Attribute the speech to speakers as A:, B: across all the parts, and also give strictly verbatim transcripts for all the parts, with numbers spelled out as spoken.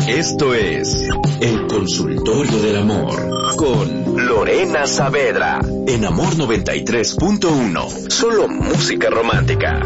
A: Esto es El Consultorio del Amor con Lorena Saavedra en Amor noventa y tres punto uno. Solo música romántica.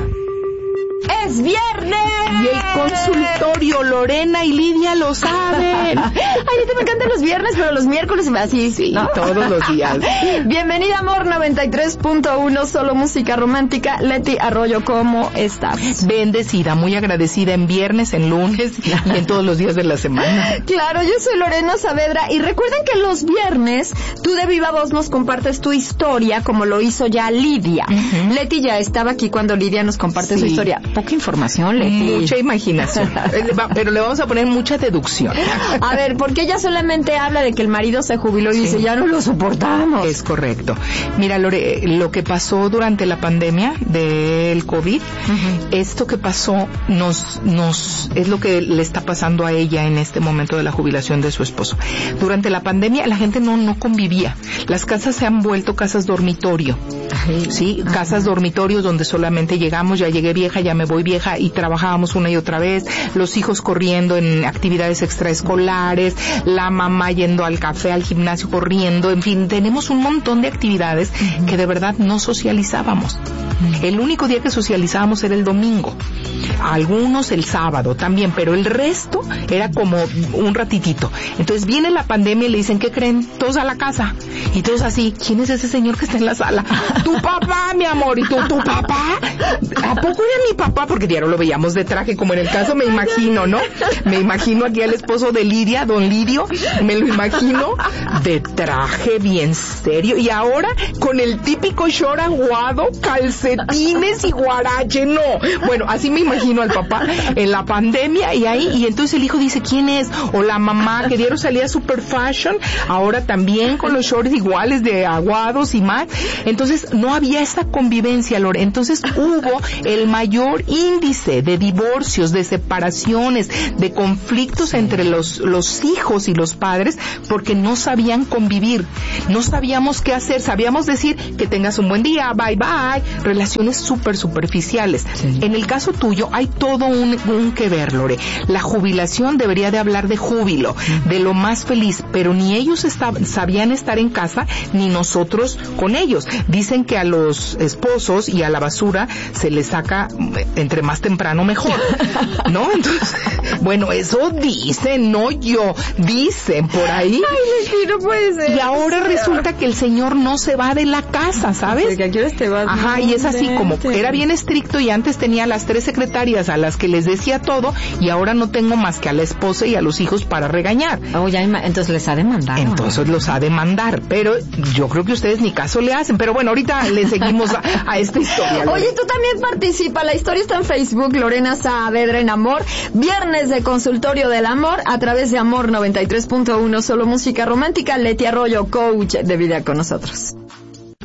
B: ¡Es viernes!
C: Y el consultorio, Lorena y Lidia lo saben.
B: Ay, Lidia, me encantan los viernes, pero los miércoles así,
C: sí,
B: ¿no?
C: Todos los días.
B: Bienvenida a Amor noventa y tres punto uno, solo música romántica. Leti Arroyo, ¿cómo estás?
C: Bendecida, muy agradecida en viernes, en lunes y en todos los días de la semana.
B: Claro, yo soy Lorena Saavedra y recuerden que los viernes tú de viva voz nos compartes tu historia como lo hizo ya Lidia. Uh-huh. Leti ya estaba aquí cuando Lidia nos comparte sí. su historia. Poca información, Leti.
C: Mucha imaginación. Pero le vamos a poner mucha deducción.
B: A ver, porque ella solamente habla de que el marido se jubiló y sí. dice, ya no lo soportamos.
C: Es correcto. Mira, Lore, lo que pasó durante la pandemia del COVID, uh-huh. esto que pasó nos, nos, es lo que le está pasando a ella en este momento de la jubilación de su esposo. Durante la pandemia la gente no, no convivía. Las casas se han vuelto casas dormitorio. Ay, sí, ajá. casas dormitorios donde solamente llegamos, ya llegué vieja, ya me voy vieja y trabajábamos una y otra vez, los hijos corriendo en actividades extraescolares, la mamá yendo al café, al gimnasio corriendo, en fin, tenemos un montón de actividades uh-huh. que de verdad no socializábamos. Uh-huh. El único día que socializábamos era el domingo, algunos el sábado también, pero el resto era como un ratitito. Entonces viene la pandemia y le dicen, ¿qué creen? Todos a la casa. Y todos así, ¿quién es ese señor que está en la sala? Tu papá, mi amor. ¿Y tú, tu papá? ¿A poco era mi papá? Porque diario lo veíamos de traje, como en el caso me imagino, ¿no? Me imagino aquí al esposo de Lidia, don Lidio, me lo imagino de traje bien serio. Y ahora con el típico short aguado, calcetines y guarache, no. Bueno, así me imagino al papá en la pandemia y ahí, y entonces el hijo dice, ¿quién es? O la mamá, que diario salía super fashion, ahora también con los shorts iguales de aguados y más. Entonces no había esta convivencia, Lore. Entonces hubo el mayor índice de divorcios, de separaciones, de conflictos entre los, los hijos y los padres, porque no sabían convivir, no sabíamos qué hacer, sabíamos decir que tengas un buen día, bye bye, relaciones súper superficiales. Sí. En el caso tuyo hay todo un, un que ver, Lore. La jubilación debería de hablar de júbilo, de lo más feliz, pero ni ellos estaban, sabían estar en casa, ni nosotros con ellos. Dicen que a los esposos y a la basura se les saca entre más temprano mejor, ¿no? Entonces, bueno, eso dicen, no yo, dicen por ahí.
B: Ay, Leti, no puede ser.
C: Y ahora resulta que el señor no se va de la casa, ¿sabes?
B: Porque aquí te vas.
C: Ajá, y es así como, era bien estricto y antes tenía las tres secretarias a las que les decía todo y ahora no tengo más que a la esposa y a los hijos para regañar.
B: Oh, ya, entonces les ha de mandar.
C: Entonces los ha de mandar, pero yo creo que ustedes ni caso le hacen, pero bueno, ahorita le seguimos a, a esta historia.
B: Oye, tú también participa, la historia está en Facebook, Lorena Saavedra en Amor, viernes de Consultorio del Amor, a través de Amor noventa y tres punto uno, solo música romántica. Leti Arroyo, coach de vida con nosotros.